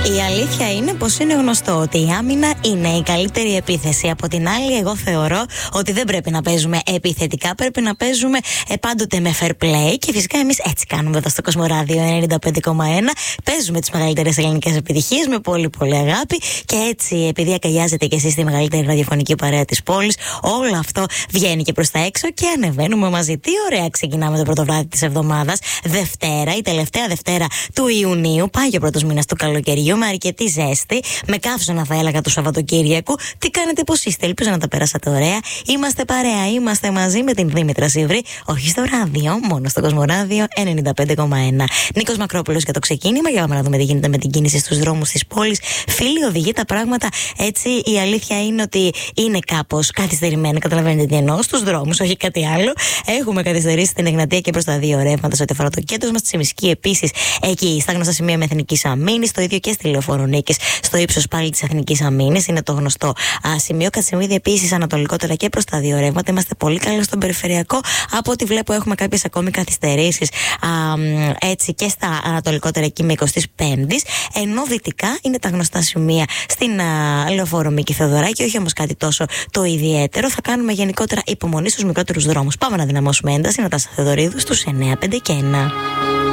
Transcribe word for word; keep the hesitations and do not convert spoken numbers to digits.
Η αλήθεια είναι πως είναι γνωστό ότι η άμυνα είναι η καλύτερη επίθεση. Από την άλλη, εγώ θεωρώ ότι δεν πρέπει να παίζουμε επιθετικά, πρέπει να παίζουμε ε, πάντοτε με fair play. Και φυσικά εμείς έτσι κάνουμε εδώ στο Κοσμοράδιο ενενήντα πέντε κόμμα ένα. Παίζουμε τις μεγαλύτερες ελληνικές επιτυχίες με πολύ πολύ αγάπη. Και έτσι, επειδή αγκαλιάζετε κι εσείς στη μεγαλύτερη ραδιοφωνική παρέα της πόλης, όλο αυτό βγαίνει και προς τα έξω και ανεβαίνουμε μαζί. Τι ωραία ξεκινάμε το πρώτο βράδυ της εβδομάδας. Δευτέρα, η τελευταία Δευτέρα του Ιουνίου. Πάει ο πρώτος μήνας του καλοκαιριού. Με αρκετή ζέστη, με καύσωνα θα έλεγα του Σαββατοκύριακου. Τι κάνετε, πώς είστε? Ελπίζω να τα περάσατε ωραία. Είμαστε παρέα, είμαστε μαζί με την Δήμητρα Σίβρη. Όχι στο ράδιο, μόνο στο Κοσμοράδιο ενενήντα πέντε κόμμα ένα. Νίκος Μακρόπουλος για το ξεκίνημα. Για πάμε να δούμε τι γίνεται με την κίνηση στους δρόμους της πόλης. Φίλοι, οδηγεί τα πράγματα έτσι. Η αλήθεια είναι ότι είναι κάπως καθυστερημένα. Καταλαβαίνετε τι εννοώ, στους δρόμους, όχι κάτι άλλο. Έχουμε καθυστερήσει στην Εγνατία και προς τα δύο ρεύματα σε ό,τι αφορά το κέντρο μας. Στη Σιμισκή επίσης, εκεί στα γνωστά σημεία με Εθνικής Αμήνης. Το ίδιο και στη Λεωφόρο Νίκης, στο ύψος πάλι της Εθνικής Αμήνης. Είναι το γνωστό α, σημείο. Κατσιμίδη επίσης ανατολικότερα και προς τα δύο ρεύματα. Είμαστε πολύ καλά στον περιφερειακό. Από ό,τι βλέπω, έχουμε κάποιες ακόμη καθυστερήσεις α, έτσι και στα ανατολικότερα εκεί με εικοστή πέμπτη. Ενώ δυτικά είναι τα γνωστά σημεία στην α, Λεωφόρο Μίκη Θεοδωράκη. Όχι όμως κάτι τόσο το ιδιαίτερο. Θα κάνουμε γενικότερα υπομονή στους μικρότερους δρόμους. Πάμε να δυναμώσουμε ένταση. Νατάσα Θεοδωρίδου στους εννιά πέντε και ένα.